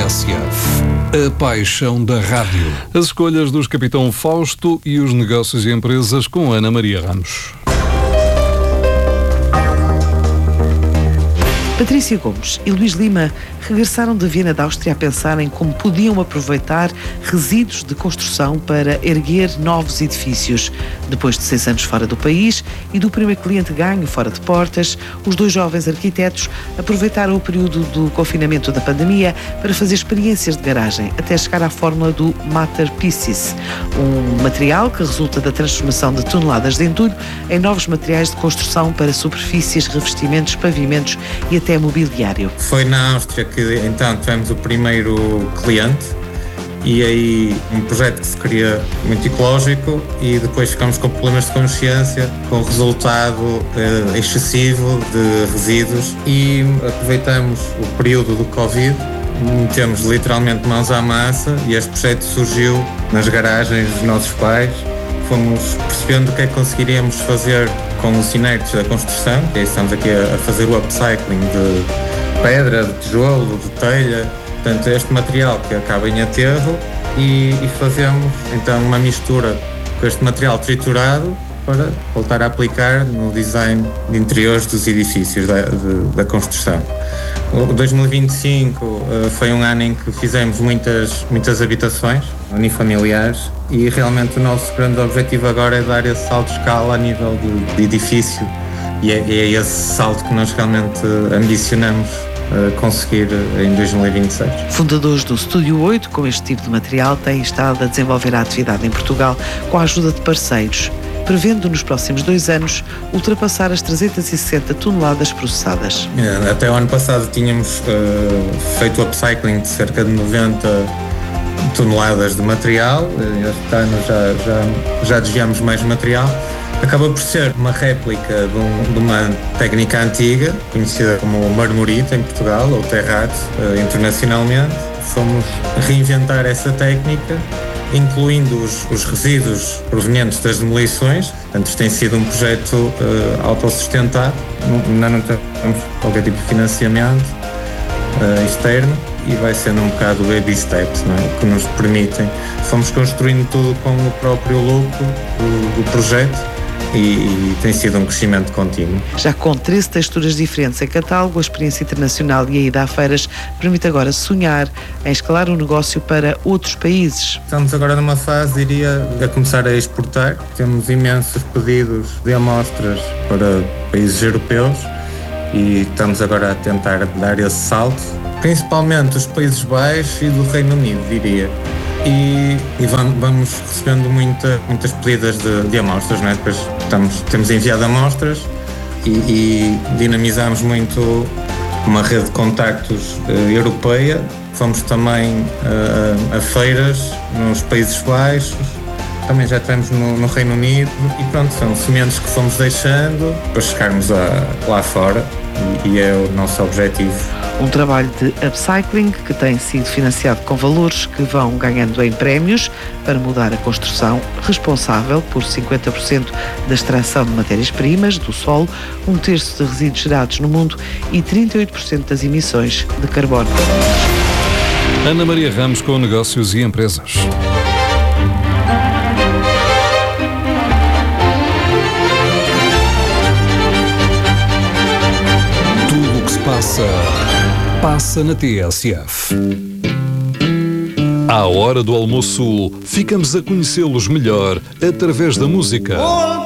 TSF, a paixão da rádio. As escolhas dos Capitão Fausto e os negócios e empresas com Ana Maria Ramos. Patrícia Gomes e Luís Lima regressaram de Viena da Áustria a pensar em como podiam aproveitar resíduos de construção para erguer novos edifícios. Depois de 6 anos fora do país e do primeiro cliente ganho fora de portas, os dois jovens arquitetos aproveitaram o período do confinamento da pandemia para fazer experiências de garagem, até chegar à fórmula do Masterpieces, um material que resulta da transformação de toneladas de entulho em novos materiais de construção para superfícies, revestimentos, pavimentos e até mobiliário. Foi na Áustria que então tivemos o primeiro cliente e aí um projeto que se queria muito ecológico e depois ficamos com problemas de consciência, com o resultado excessivo de resíduos e aproveitamos o período do Covid, metemos literalmente mãos à massa e este projeto surgiu nas garagens dos nossos pais. Fomos percebendo o que é que conseguiríamos fazer com os inertes da construção, e aí estamos aqui a fazer o upcycling de pedra, de tijolo, de telha, portanto este material que acaba em aterro e fazemos então uma mistura com este material triturado para voltar a aplicar no design de interiores dos edifícios da construção. O 2025 foi um ano em que fizemos muitas habitações unifamiliares e realmente o nosso grande objetivo agora é dar esse salto de escala a nível de edifício e é esse salto que nós realmente ambicionamos conseguir em 2026. Fundadores do Estúdio 8 com este tipo de material têm estado a desenvolver a atividade em Portugal com a ajuda de parceiros, prevendo nos próximos 2 anos ultrapassar as 360 toneladas processadas. Até o ano passado tínhamos feito o upcycling de cerca de 90 toneladas de material, este ano já desviamos mais material. Acaba por ser uma réplica de uma técnica antiga, conhecida como marmorita em Portugal, ou terrato internacionalmente. Fomos reinventar essa técnica, incluindo os resíduos provenientes das demolições. Portanto, isto tem sido um projeto autossustentado, ainda não temos qualquer tipo de financiamento externo e vai sendo um bocado baby steps, não é? Que nos permitem. Fomos construindo tudo com o próprio lucro do projeto e tem sido um crescimento contínuo. Já com 13 texturas diferentes em catálogo, a experiência internacional e a ida a feiras permite agora sonhar em escalar o negócio para outros países. Estamos agora numa fase, diria, a começar a exportar. Temos imensos pedidos de amostras para países europeus e estamos agora a tentar dar esse salto, principalmente os Países Baixos e do Reino Unido, diria. E vamos recebendo muitas pedidas de amostras, não é? Depois temos enviado amostras e dinamizamos muito uma rede de contactos europeia. Fomos também a feiras nos Países Baixos, também já estivemos no Reino Unido e pronto, são sementes que fomos deixando para chegarmos lá fora e é o nosso objetivo. Um trabalho de upcycling que tem sido financiado com valores que vão ganhando em prémios para mudar a construção, responsável por 50% da extração de matérias-primas do solo, 1/3 de resíduos gerados no mundo e 38% das emissões de carbono. Ana Maria Ramos com negócios e empresas. Tudo o que se passa na TSF. À hora do almoço, ficamos a conhecê-los melhor através da música.